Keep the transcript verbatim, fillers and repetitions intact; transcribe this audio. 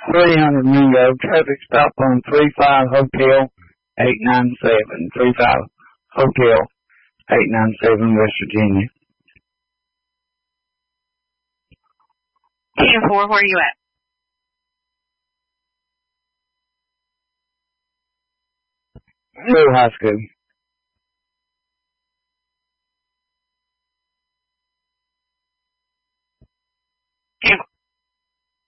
three hundred Mingo, traffic stop on three five Hotel eight nine seven, three five Hotel eight nine seven, West Virginia. ten four, where are you at? Hill High School.